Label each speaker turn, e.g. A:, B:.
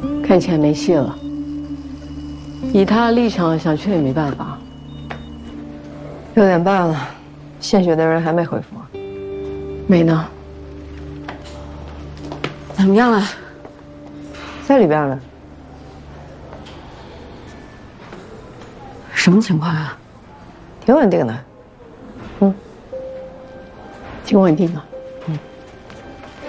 A: 看起来没戏了。以他的立场，想去也没办法。
B: 6点半了，献血的人还没回复。
A: 没呢。
C: 怎么样了？
B: 在里边呢。
C: 什么情况啊？
B: 挺稳定的。
A: 挺稳定的。